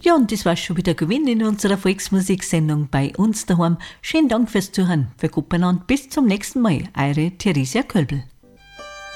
Ja, und das war schon wieder Gewinn in unserer Volksmusiksendung bei uns daheim. Schönen Dank fürs Zuhören. Für Gutbenannt. Bis zum nächsten Mal. Eure Theresia Kölbel.